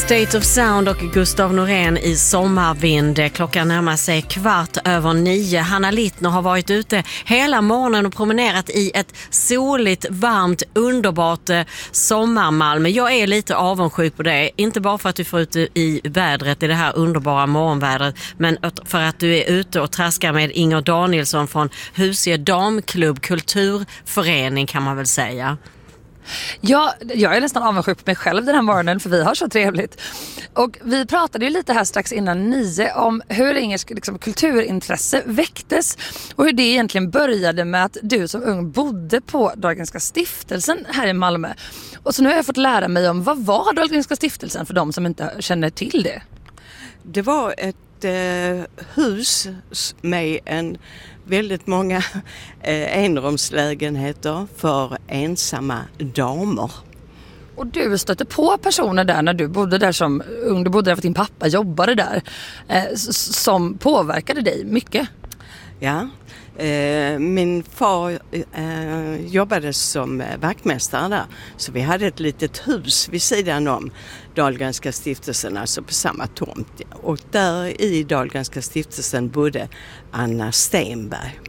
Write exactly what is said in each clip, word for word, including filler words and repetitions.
State of Sound och Gustav Norén i Sommarvind. Klockan närmar sig kvart över nio. Hanna Littner har varit ute hela morgonen och promenerat i ett soligt, varmt, underbart sommarmalm. Jag är lite avundsjuk på det. Inte bara för att du får ut i vädret, i det här underbara morgonvädret, men för att du är ute och traskar med Inger Danielsson från Husie Damklubb, kulturförening kan man väl säga. Ja, jag är nästan avundsjuk på mig själv den här morgonen för vi har så trevligt. Och vi pratade ju lite här strax innan nio om hur Ingers liksom, kulturintresse väcktes och hur det egentligen började med att du som ung bodde på Dahlgrenska stiftelsen här i Malmö. Och så nu har jag fått lära mig om vad var Dahlgrenska stiftelsen för de som inte känner till det. Det var ett eh, hus med en väldigt många eh, enrumslägenheter för ensamma damer. Och du stötte på personer där när du bodde där som ung, du bodde där för att din pappa jobbade där, eh, som påverkade dig mycket. Ja, eh, min far eh, jobbade som vaktmästare där, så vi hade ett litet hus vid sidan om Dahlgrenska stiftelsen, alltså på samma tomt. Och där i Dahlgrenska stiftelsen bodde Anna Stenberg.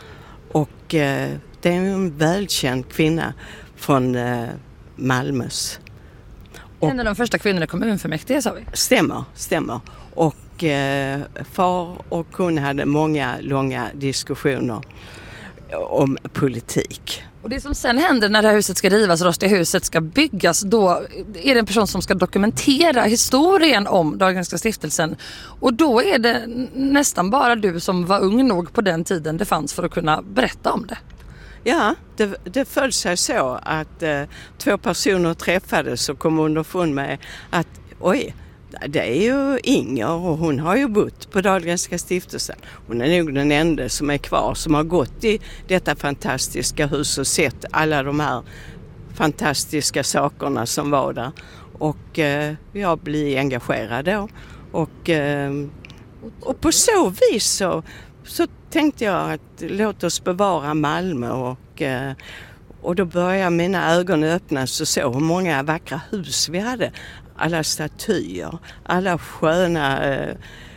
Och eh, det är en välkänd kvinna från eh, Malmös. Och, en av de första kvinnorna i kommunfullmäktige, sa vi. Stämmer, stämmer. Och eh, far och hon hade många långa diskussioner om politik. Och det som sen händer när det här huset ska rivas och Rostiga huset ska byggas, då är det en person som ska dokumentera historien om Dahlgrenska stiftelsen. Och då är det nästan bara du som var ung nog på den tiden det fanns för att kunna berätta om det. Ja, det, det föll sig så att eh, två personer träffades och kom underfund med att oj, det är ju Inger och hon har ju bott på Dahlgrenska stiftelsen. Hon är nog den enda som är kvar som har gått i detta fantastiska hus och sett alla de här fantastiska sakerna som var där. Och eh, jag blev engagerad då. Och, eh, och på så vis så, så tänkte jag att låt oss bevara Malmö och... Eh, Och då började mina ögon öppnas och så hur många vackra hus vi hade. Alla statyer, alla sköna eh,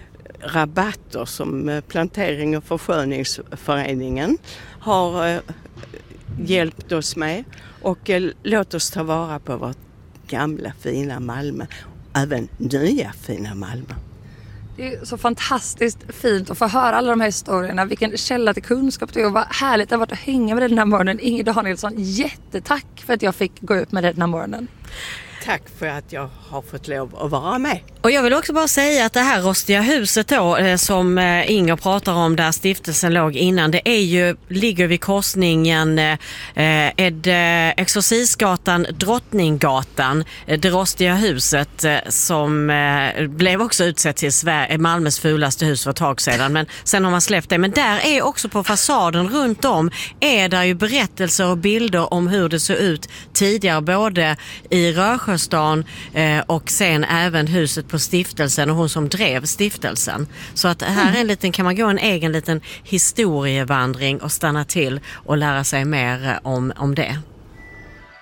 rabatter som eh, Plantering- och försköningsföreningen har eh, hjälpt oss med. Och eh, låt oss ta vara på vårt gamla fina Malmö, även nya fina Malmö. Det är så fantastiskt fint att få höra alla de här historierna. Vilken källa till kunskap det är och vad härligt det har varit att hänga med dig den här morgonen. Inger Danielsson, jättetack för att jag fick gå ut med dig den här morgonen. Tack för att jag har fått lov att vara med. Och jag vill också bara säga att det här rostiga huset då, som Inger pratar om där stiftelsen låg innan, det är ju, ligger vid korsningen eh, Ed, Exorcisgatan, Drottninggatan, det rostiga huset eh, som eh, blev också utsett till Sverige, Malmös fulaste hus för ett tag sedan, men sen har man släppt det. Men där är också på fasaden runt om är där ju berättelser och bilder om hur det såg ut tidigare, både i Rörsjöstan eh, och sen även huset på stiftelsen och hon som drev stiftelsen. Så att här är en liten, kan man gå en egen liten historievandring och stanna till och lära sig mer om, om det.